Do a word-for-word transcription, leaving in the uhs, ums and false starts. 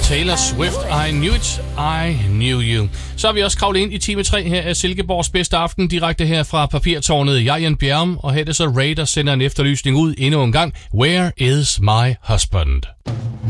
Taylor Swift, I knew it, I knew you. Så er vi også kravlet ind i time tre her af Silkeborgs bedste aften, direkte her fra Papirtårnet. Jeg er Jan Bjerrum, og her er det så Ray, der sender en efterlysning ud endnu en gang. Where is my husband?